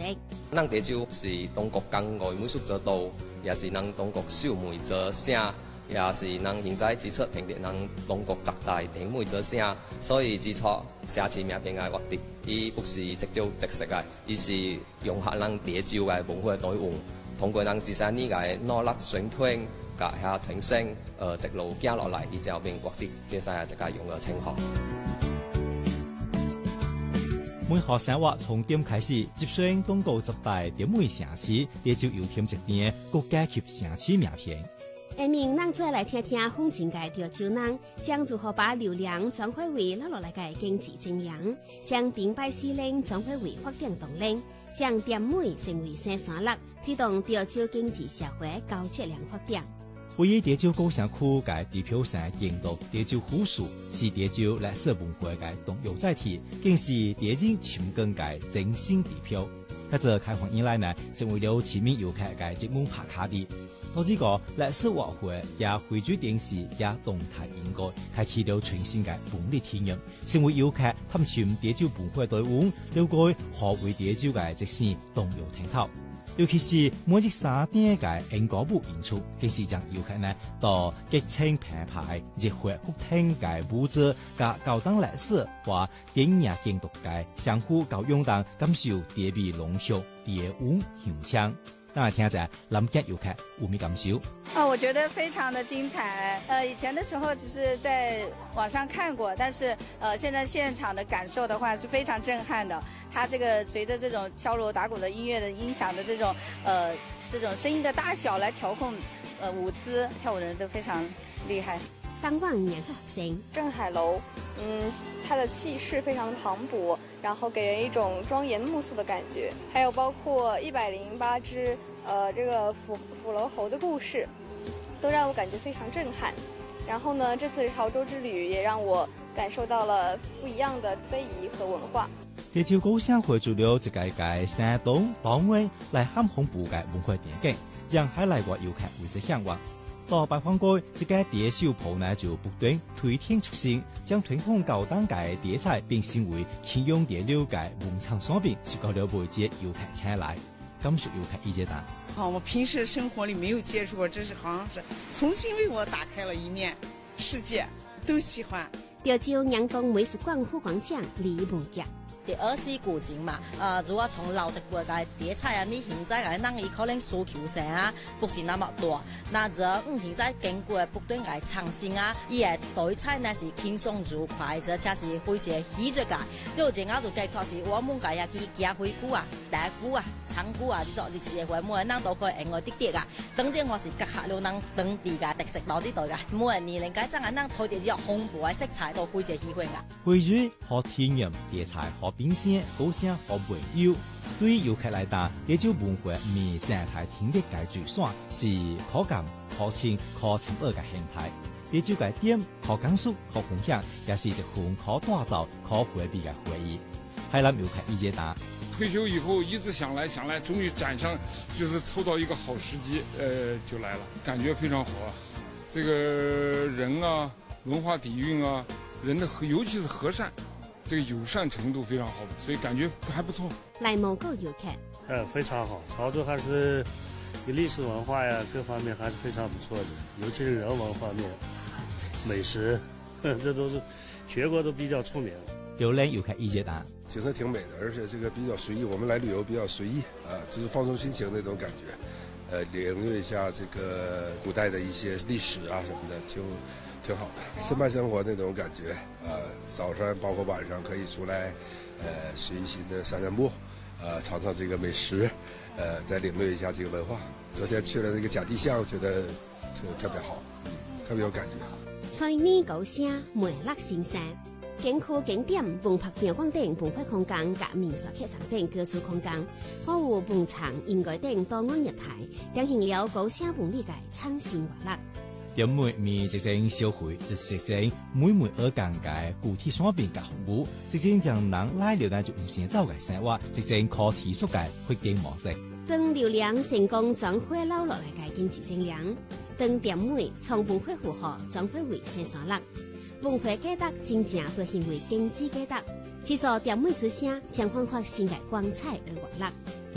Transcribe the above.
益。 咱地州是中国工艺美术之都，也是咱中国秀美之城，也是咱现在支出评定咱中国10大甜美之城，所以指出城市名片嘅决定，伊不是直招直食嘅，伊是融合咱地州嘅文化內容，通過咱14年嘅努力宣傳。甲遐提升，一路行落來，伊才變決定接下來一個用嘅稱號。 每項生活從點開始，接選中國10大甜美城市，地州又添一點國家級城市名片。 下面咱再來聽聽風景界潮州人將如何把流量轉化為落來嘅經濟增長，將平擺司令轉化為發展動力，將甜美成為生產力，推動潮州經濟社會高質量發展。 位於潮州高山區嘅地標山建築潮州府署，是潮州歷史文化嘅重要載體，更是地人深耕嘅精神地標。喺這開放以來呢，成為了市民遊客嘅熱門打卡地。到這個歷史活會也匯聚電視也動態應該開啟了全新嘅本地體驗，成為遊客探尋潮州文化內容，了解何為潮州嘅歷史重要探討。尤其是每日3點嘅英歌舞演出，更是將遊客呢到激情澎湃、熱血沸騰嘅舞者，加高檔歷史或電影建築嘅相互交融當，感受地味濃縮、地韻香香。當然聽者南極遊客有咩感受？ 我覺得非常的精彩。以前的時候只是在網上看過，但是現在現場的感受的話是非常震撼的。它這個隨着這種敲鑼打鼓的音樂的音響的這種聲音的大小來調控舞姿，跳舞的人都非常厲害。 當晚年學生鎮海樓，它的氣勢非常磅礴，然後給人一種莊嚴穆肅的感覺。還有包括108隻這個斧樓猴的故事，都讓我感覺非常震撼。然後呢，這次潮州之旅也讓我感受到了不一樣的非遺和文化。 潮州高山匯聚了一個山東、東灣來喊恐怖嘅文化電景，讓海內外遊客為之向往。到拜訪過這個蝶秀鋪呢，就不斷推天出新，將傳統高檔嘅碟菜變成為輕用碟料嘅文創商品，受到了外界遊客青睞。感受遊客意見大。 我平時生活裏沒有接觸過，這是好像是重新為我打開了一面世界，都喜歡。 潮州陽光美術館副館長李文杰。 第24古景嘛，如果從老一輩嘅碟菜啊，咪現在嘅人伊可能需求性啊，不是那麼多。那這現在經過不斷嘅創新啊，伊嘅對菜呢是輕鬆愉快，而且是非常喜悅嘅。有陣啊就計錯是我們家也去夾回菇啊、大菇啊、長菇啊，呢種日式嘅話，每人都可以額外啲啲啊。等陣我是結合了咱當地嘅特色到呢度嘅，每年齡階層嘅人推啲只豐富嘅色彩都非常喜歡嘅。 回去學體驗碟菜學冰鮮高聲和朋友，對於遊客來講，潮州文化未正態聽的嘅聚散是可感、可親、可參與嘅形態。潮州嘅點可講述、可分享，也是一份可打造、可回味嘅回憶。海南遊客意見大。 退休以後一直想來，終於趕上，就是湊到一個好時機，就來了，感覺非常好啊。這個人啊，文化底蘊啊，人的尤其是和善。這個友善程度非常好，所以感覺還不錯。 來蒙古遊客， 非常好。潮州還是歷史文化呀，各方面還是非常不錯的，尤其是人文方面，美食，這都是全國都比較出名。 有人遊客意見大， 景色挺美的，而且這個比較隨意，我們來旅遊比較隨意啊，就是放鬆心情那種感覺，領略一下這個古代的一些歷史啊什麼的，挺好的，深派生活那種感覺，早上包括晚上可以出來，隨心的散散步，嘗嘗這個美食，再領略一下這個文化。昨天去了那個甲地巷，我覺得特別好，特別有感覺。 在呢高聲梅勒先生，景區景點文拍場館等文化空間及民俗客上等各處空間，包括墳場、音樂等多案業態，彰顯了高聲文理嘅創新活力。 點每面直情消費，就是直情每而講嘅具體商品嘅服務，直情將人拉了呢就唔先走嘅生活，直情可提速嘅發展模式。 當流量成功轉化撈落嚟嘅經濟增量，當點每從文化符號轉化為生產力，文化價值真正都成為經濟價值。製造點每之聲將煥發新嘅光彩而活力。